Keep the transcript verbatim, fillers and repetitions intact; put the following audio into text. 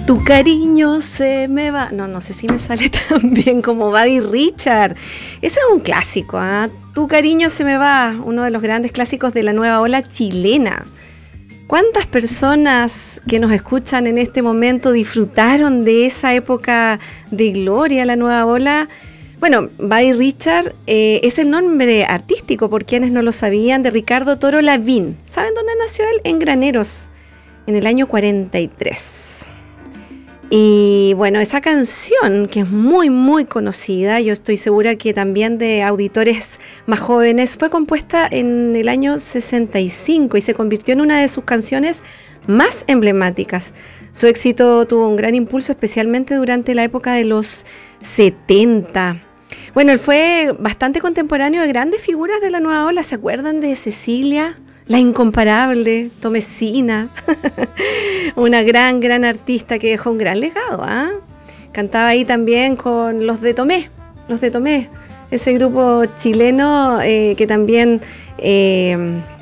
Tu cariño se me va. No, no sé si me sale tan bien como Buddy Richard. Ese es un clásico, ¿ah? ¿eh? Tu cariño se me va, uno de los grandes clásicos de la nueva ola chilena. ¿Cuántas personas que nos escuchan en este momento disfrutaron de esa época de gloria, la nueva ola? Bueno, Buddy Richard eh, es el nombre artístico, por quienes no lo sabían, de Ricardo Toro Lavín. ¿Saben dónde nació él? En Graneros, en el año cuarenta y tres. Y bueno, esa canción que es muy muy conocida, yo estoy segura que también de auditores más jóvenes, fue compuesta en el año sesenta y cinco y se convirtió en una de sus canciones más emblemáticas. Su éxito tuvo un gran impulso, especialmente durante la época de los setenta. Bueno, él fue bastante contemporáneo de grandes figuras de la nueva ola. ¿Se acuerdan de Cecilia? La incomparable Tomesina, una gran, gran artista que dejó un gran legado, ¿ah? ¿eh? Cantaba ahí también con los de Tomé, los de Tomé, ese grupo chileno eh, que también eh,